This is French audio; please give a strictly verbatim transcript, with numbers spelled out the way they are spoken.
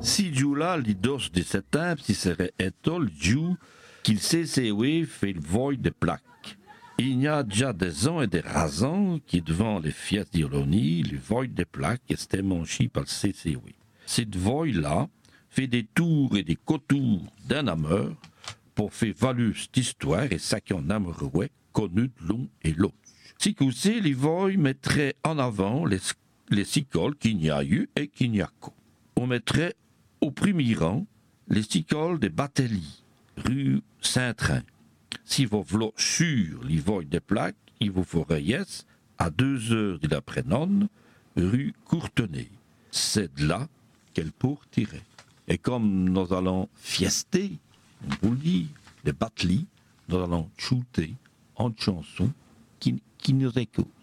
Si Giula li dos de septembre, si serait etol Giu qu'il sait c'est oui fait le void de plaques. Il y a déjà des ans et des razans qui devant les fiestes d'Irloni, le void de plaques était manché par le C C W. Cette void-là fait des tours et des cotours d'un ameur pour faire valoir cette histoire et ça qu'on amoureux connu de l'un et l'autre. Si que c'est, les voids mettraient en avant les, les sicoles qu'il y a eu et qu'il n'y a qu'au. On mettrait au premier rang les sicoles de Batelli, rue Saint-Train. Si vous voulez sur les voies des plaques, il vous faudrait yes, à deux heures de l'après-midi, rue Courtenay. C'est de là qu'elle pour tirer. Et comme nous allons fiester, on vous le dit, les Batelli, nous allons shooter en chanson qui, qui nous écoute.